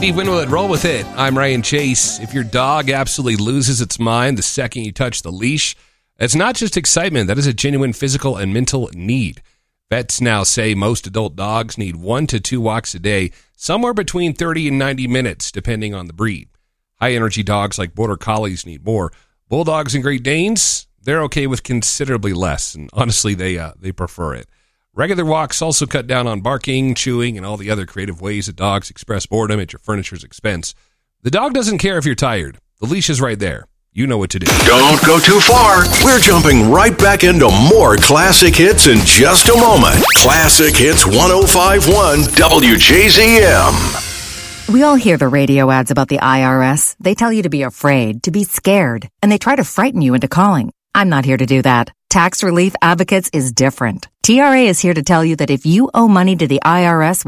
Steve Winwood, roll with it. I'm Ryan Chase. If your dog absolutely loses its mind the second you touch the leash, it's not just excitement. That is a genuine physical and mental need. Vets now say most adult dogs need 1 to 2 walks a day, somewhere between 30 and 90 minutes, depending on the breed. High-energy dogs like Border Collies need more. Bulldogs and Great Danes, they're okay with considerably less, and honestly, they prefer it. Regular walks also cut down on barking, chewing, and all the other creative ways that dogs express boredom at your furniture's expense. The dog doesn't care if you're tired. The leash is right there. You know what to do. Don't go too far. We're jumping right back into more classic hits in just a moment. Classic Hits 105.1 WJZM. We all hear the radio ads about the IRS. They tell you to be afraid, to be scared, and they try to frighten you into calling. I'm not here to do that. Tax Relief Advocates is different. TRA is here to tell you that if you owe money to the IRS,